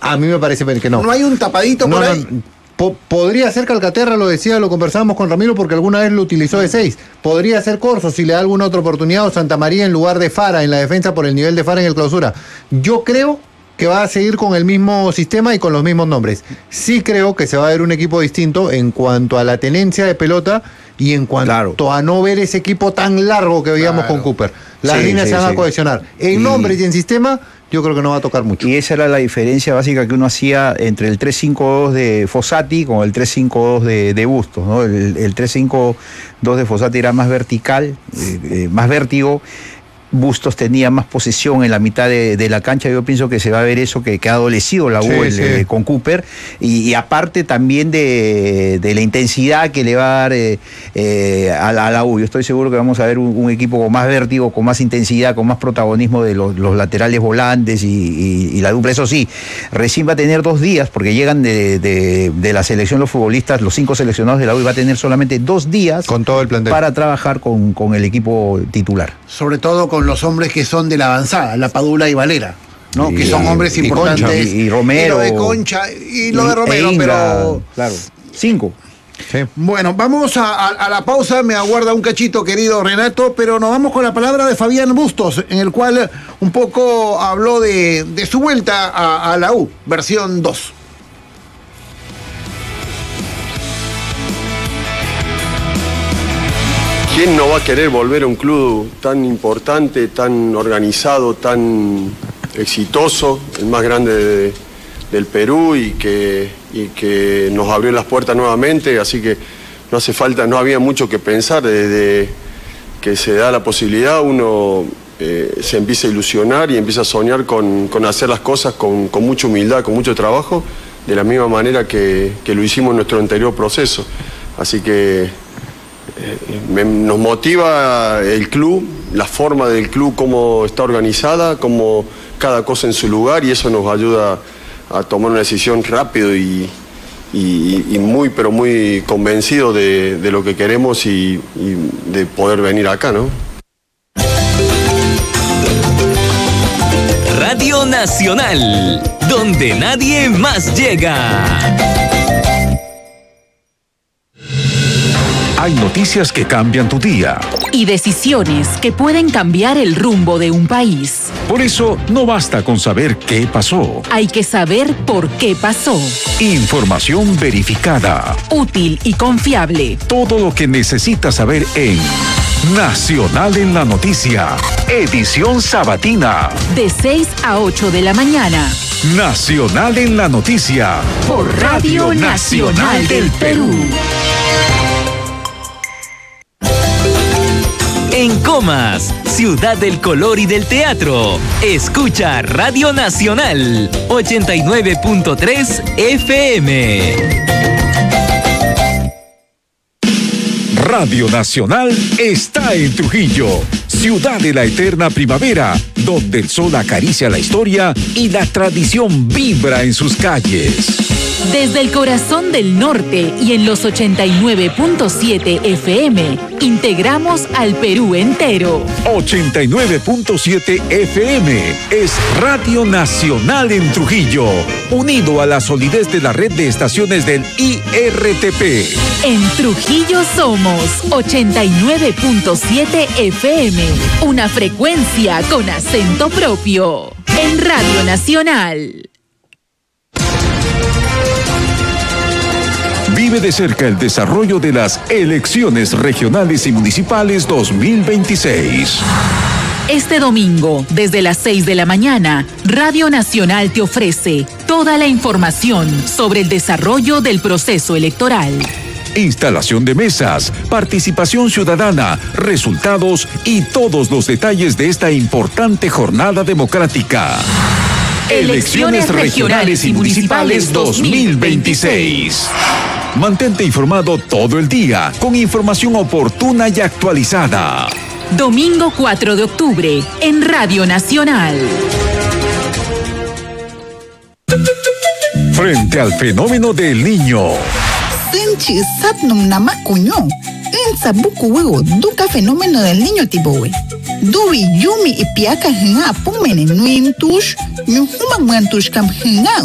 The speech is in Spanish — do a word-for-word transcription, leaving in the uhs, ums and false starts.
A mí me parece que no. ¿No hay un tapadito no, por no, ahí? Po podría ser Calcaterra, lo decía, lo conversábamos con Ramiro porque alguna vez lo utilizó de seis. Podría ser Corso si le da alguna otra oportunidad, o Santa María en lugar de Fara en la defensa por el nivel de Fara en el clausura. Yo creo que va a seguir con el mismo sistema y con los mismos nombres. Sí creo que se va a ver un equipo distinto en cuanto a la tenencia de pelota y en cuanto claro. a no ver ese equipo tan largo que veíamos claro. con Cooper. Las sí, líneas sí, se van sí. a cohesionar. En y... nombres y en sistema, yo creo que no va a tocar mucho. Y esa era la diferencia básica que uno hacía entre el tres cinco dos de Fossati con el tres cinco dos de, de Bustos, ¿no? El, el tres cinco dos de Fossati era más vertical, eh, eh, más vértigo. Bustos tenía más posesión en la mitad de, de la cancha. Yo pienso que se va a ver eso, que, que ha adolecido la U sí, el, sí. Eh, con Cooper y, y aparte también de, de la intensidad que le va a dar eh, eh, a, la, a la U. Yo estoy seguro que vamos a ver un, un equipo con más vértigo, con más intensidad, con más protagonismo de los, los laterales volantes y, y, y la dupla. Eso sí, recién va a tener dos días porque llegan de, de, de la selección los futbolistas, los cinco seleccionados de la U, y va a tener solamente dos días con todo el plantel para trabajar con, con el equipo titular. Sobre todo con los hombres que son de la avanzada, la Padula y Valera, ¿no? Y, que son hombres y importantes. Y, y Romero. Y lo de Concha y lo y, de Romero, Inga, pero. Claro, cinco. Sí. Bueno, vamos a, a, a la pausa, me aguarda un cachito, querido Renato, pero nos vamos con la palabra de Fabián Bustos, en el cual un poco habló de, de su vuelta a, a la U, versión dos. ¿Quién no va a querer volver a un club tan importante, tan organizado, tan exitoso, el más grande de, del Perú y que, y que nos abrió las puertas nuevamente? Así que no hace falta, no había mucho que pensar. Desde que se da la posibilidad, uno eh, se empieza a ilusionar y empieza a soñar con, con hacer las cosas con, con mucha humildad, con mucho trabajo, de la misma manera que, que lo hicimos en nuestro anterior proceso. Así que Me, nos motiva el club, la forma del club, cómo está organizada, cómo cada cosa en su lugar, y eso nos ayuda a tomar una decisión rápido y, y, y muy, pero muy convencido de, de lo que queremos y, y de poder venir acá, ¿no? Radio Nacional, donde nadie más llega. Hay noticias que cambian tu día. Y decisiones que pueden cambiar el rumbo de un país. Por eso, no basta con saber qué pasó. Hay que saber por qué pasó. Información verificada. Útil y confiable. Todo lo que necesitas saber en Nacional en la Noticia. Edición sabatina. De seis a ocho de la mañana. Nacional en la Noticia. Por Radio Nacional del Perú. En Comas, ciudad del color y del teatro, escucha Radio Nacional ochenta y nueve punto tres F M. Radio Nacional está en Trujillo, ciudad de la eterna primavera, donde el sol acaricia la historia y la tradición vibra en sus calles. Desde el corazón del norte y en los ochenta y nueve punto siete F M, integramos al Perú entero. ochenta y nueve punto siete F M es Radio Nacional en Trujillo, unido a la solidez de la red de estaciones del I R T P. En Trujillo somos ochenta y nueve punto siete F M, una frecuencia con acento propio. En Radio Nacional. Vive de cerca el desarrollo de las elecciones regionales y municipales dos mil veintiséis. Este domingo, desde las seis de la mañana, Radio Nacional te ofrece toda la información sobre el desarrollo del proceso electoral. Instalación de mesas, participación ciudadana, resultados y todos los detalles de esta importante jornada democrática. Elecciones regionales y municipales dos mil veintiséis. Mantente informado todo el día con información oportuna y actualizada. Domingo cuatro de octubre en Radio Nacional. Frente al fenómeno del Niño. Senchi satnum namakuño. Ensa buku huevo duka fenómeno del niño tibowe. Dubi yumi y piaka hinga pumene nuintush. Nyuhuma muantush kam hinga